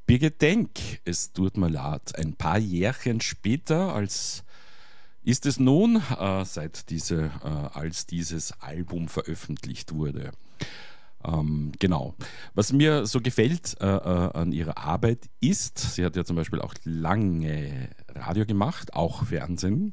Birgit Denk, es tut mir leid, ein paar Jährchen später als ist es nun, als dieses Album veröffentlicht wurde. Genau. Was mir so gefällt an ihrer Arbeit ist, sie hat ja zum Beispiel auch lange Radio gemacht, auch Fernsehen,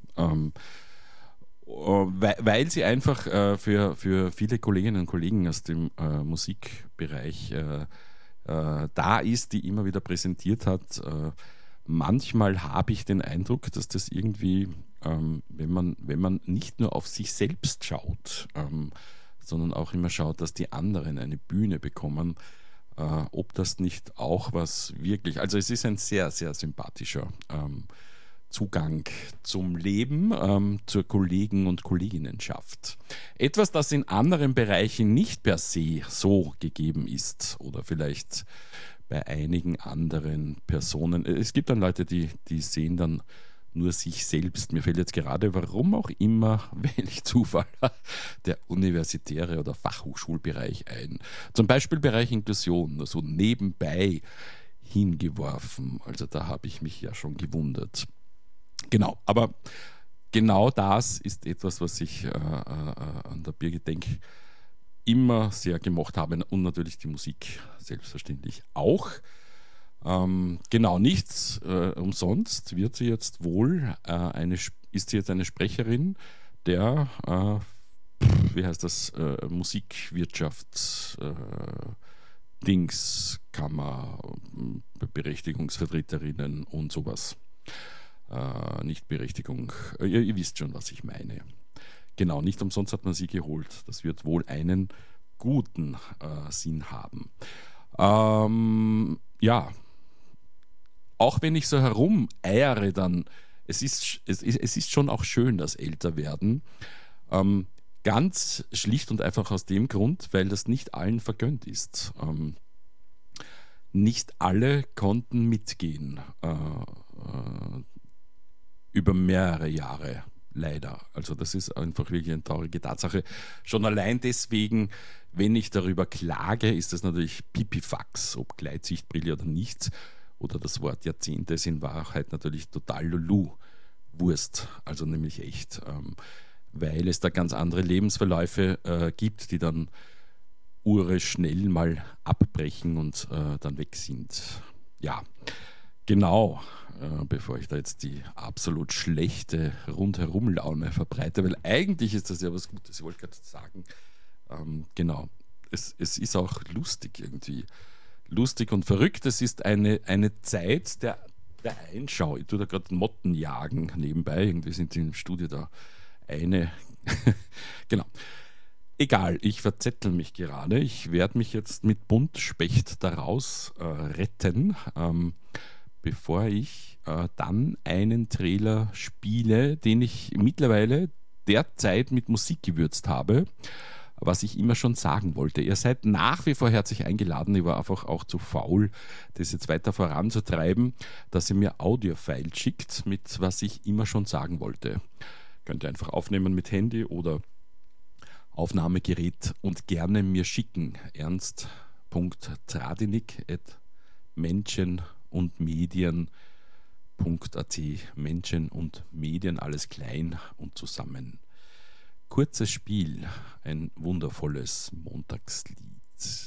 weil sie einfach für viele Kolleginnen und Kollegen aus dem Musikbereich da ist, die immer wieder präsentiert hat. Manchmal habe ich den Eindruck, dass das irgendwie, wenn man nicht nur auf sich selbst schaut, sondern auch immer schaut, dass die anderen eine Bühne bekommen, ob das nicht auch was wirklich, also es ist ein sehr, sehr sympathischer Zugang zum Leben, zur Kollegen- und Kolleginnenschaft. Etwas, das in anderen Bereichen nicht per se so gegeben ist oder vielleicht bei einigen anderen Personen. Es gibt dann Leute, die sehen dann nur sich selbst. Mir fällt jetzt gerade, warum auch immer, welch Zufall, der universitäre oder Fachhochschulbereich ein. Zum Beispiel Bereich Inklusion, nur so nebenbei hingeworfen. Also da habe ich mich ja schon gewundert. Genau, aber genau das ist etwas, was ich an der Birgit Denk immer sehr gemocht habe und natürlich die Musik selbstverständlich auch. Genau, nichts umsonst wird sie jetzt wohl ist sie jetzt eine Sprecherin der, wie heißt das, Musikwirtschafts Dingskammer, Berechtigungsvertreterinnen und sowas. Nicht Berechtigung, ihr wisst schon, was ich meine. Genau, nicht umsonst hat man sie geholt. Das wird wohl einen guten Sinn haben. Ja, auch wenn ich so herumeiere, dann, es ist schon auch schön, das Älterwerden. Ganz schlicht und einfach aus dem Grund, weil das nicht allen vergönnt ist. Nicht alle konnten mitgehen über mehrere Jahre, leider. Also das ist einfach wirklich eine traurige Tatsache. Schon allein deswegen, wenn ich darüber klage, ist das natürlich Pipifax, ob Gleitsichtbrille oder nicht. Oder das Wort Jahrzehnte ist in Wahrheit natürlich total Lulu. Wurst, also nämlich echt. Weil es da ganz andere Lebensverläufe gibt, die dann schnell mal abbrechen und dann weg sind. Ja, genau. Bevor ich da jetzt die absolut schlechte Rundherum-Laune verbreite, weil eigentlich ist das ja was Gutes, ich wollte gerade sagen, genau, es ist auch lustig irgendwie, lustig und verrückt, es ist eine Zeit der Einschau, ich tue da gerade Motten jagen nebenbei, irgendwie sind die im Studio da genau, egal, ich verzettel mich gerade, ich werde mich jetzt mit Buntspecht daraus retten, bevor ich dann einen Trailer spiele, den ich mittlerweile derzeit mit Musik gewürzt habe, was ich immer schon sagen wollte. Ihr seid nach wie vor herzlich eingeladen, ich war einfach auch zu faul, das jetzt weiter voranzutreiben, dass ihr mir Audio-Files schickt, mit was ich immer schon sagen wollte. Könnt ihr einfach aufnehmen mit Handy oder Aufnahmegerät und gerne mir schicken. ernst.tradinik@menschenundmedien.at. Menschen und Medien, alles klein und zusammen. Kurzes Spiel, ein wundervolles Montagslied.